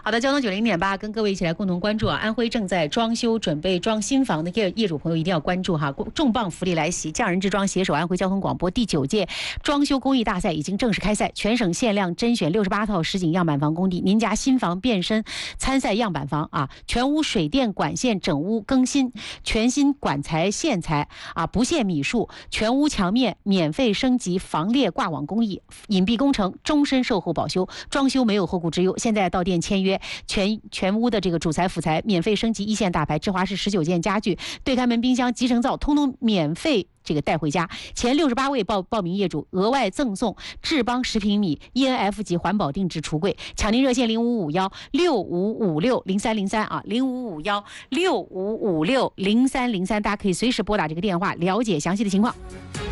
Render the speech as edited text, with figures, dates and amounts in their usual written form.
好的，交通90.8，跟各位一起来共同关注啊！安徽正在装修、准备装新房的业主朋友一定要关注哈！重磅福利来袭，匠人之装携手安徽交通广播第9届装修工艺大赛已经正式开赛，全省限量甄选68套实景样板房工地，您家新房变身参赛样板房啊！全屋水电管线整屋更新，全新管材线材啊，不限米数，全屋墙面免费升级防裂挂网工艺，隐蔽工程，终身售后保修，装修没有后顾之忧。现在到店签约，全屋的这个主材辅材免费升级一线大牌芝华士19件家具，对开门、冰箱、集成灶通通免费这个带回家。前68位报名业主额外赠送智邦10平米 ENF 级环保定制橱柜。抢订热线055165560303啊，055165560303，大家可以随时拨打这个电话了解详细的情况。